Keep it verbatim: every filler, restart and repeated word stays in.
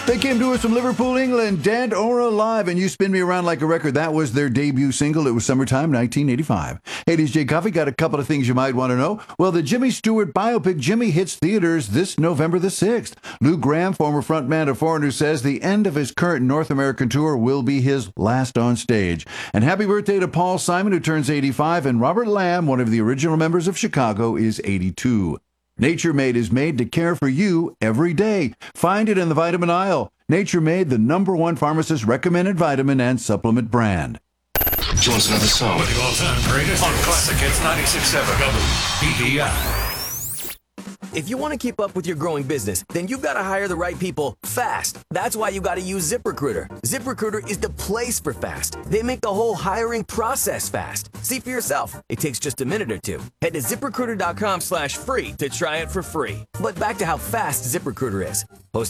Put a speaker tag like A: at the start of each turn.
A: They came to us from Liverpool, England, Dead or Alive, and You Spin Me Around Like a Record. That was their debut single. It was summertime, nineteen eighty-five. Hey, D J Coffee, got a couple of things you might want to know. Well, the Jimmy Stewart biopic, Jimmy, hits theaters this November the sixth. Lou Gramm, former frontman of Foreigner, says the end of his current North American tour will be his last on stage. And happy birthday to Paul Simon, who turns eighty-five, and Robert Lamb, one of the original members of Chicago, is eighty-two. Nature Made is made to care for you every day. Find it in the vitamin aisle. Nature Made, the number one pharmacist recommended vitamin and supplement brand.
B: Join us another song.
C: With the all-time greatest on Classic Hits ninety-six point seven W B D I.
D: If you want to keep up with your growing business, then you've got to hire the right people fast. That's why you got to use ZipRecruiter. ZipRecruiter is the place for fast. They make the whole hiring process fast. See for yourself. It takes just a minute or two. Head to ZipRecruiter.com slash free to try it for free. But back to how fast ZipRecruiter is.